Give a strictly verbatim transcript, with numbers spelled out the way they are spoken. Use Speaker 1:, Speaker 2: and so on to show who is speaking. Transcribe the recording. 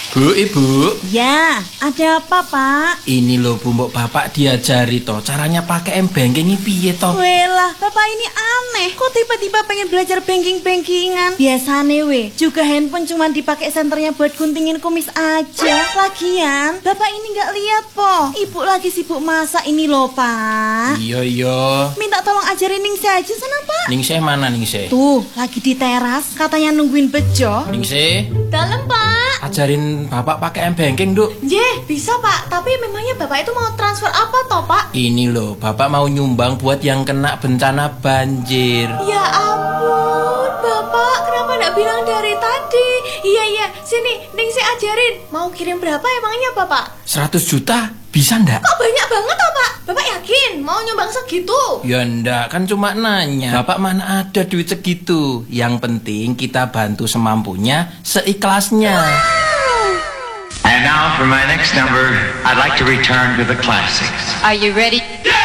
Speaker 1: Bu, Ibu.
Speaker 2: Ya, ada apa, Pak?
Speaker 1: Ini loh Bu, mbok Bapak diajari toh caranya pakai M-Banking ini piye toh?
Speaker 2: Welah, Bapak ini aneh. Kok tiba-tiba pengen belajar banking-bankingan? Biasane we, juga handphone cuma dipakai senternya buat guntingin kumis aja. Lagian, Bapak ini nggak lihat po. Ibu lagi sibuk masak ini loh, Pak.
Speaker 1: Iya, iya.
Speaker 2: Minta tolong ajarin Ningsih aja sana, Pak.
Speaker 1: Ningsih mana Ningsih?
Speaker 2: Tuh, lagi di teras, katanya nungguin bejo.
Speaker 1: Ningsih,
Speaker 2: Dalam, Pak.
Speaker 1: ajarin Bapak pakai M-Banking, Duk.
Speaker 2: Ye, bisa, Pak. Tapi memangnya Bapak itu mau transfer apa toh, Pak?
Speaker 1: Ini loh, Bapak mau nyumbang buat yang kena bencana banjir.
Speaker 2: Ya ampun, Bapak, kenapa nggak bilang dari tadi? Iya, iya, sini, Ningsih ajarin. Mau kirim berapa emangnya, Bapak?
Speaker 1: seratus juta bisa ndak?
Speaker 2: Kok banyak banget toh, Pak? Bapak yakin mau nyumbang segitu?
Speaker 1: Ya ndak, kan cuma nanya. Bapak mana ada duit segitu. Yang penting kita bantu semampunya, seikhlasnya.
Speaker 3: And now for my next number, I'd like to return to the classics.
Speaker 4: Are you ready?